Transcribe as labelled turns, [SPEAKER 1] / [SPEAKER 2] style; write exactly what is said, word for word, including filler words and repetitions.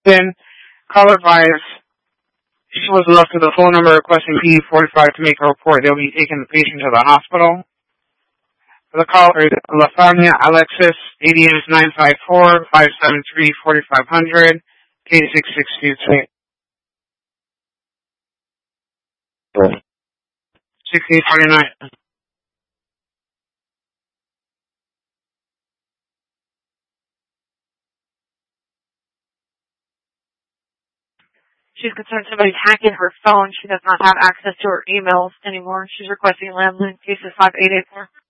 [SPEAKER 1] Then, caller advised she was left with a phone number requesting P forty-five to make a report. They'll be taking the patient to the hospital. The caller is Lafania Alexis, A D M is nine five four, five seven three, four five zero zero, K six six two three. sixteen forty-nine.
[SPEAKER 2] She's concerned somebody's hacking her phone. She does not have access to her emails anymore. She's requesting landline cases five eight eight four.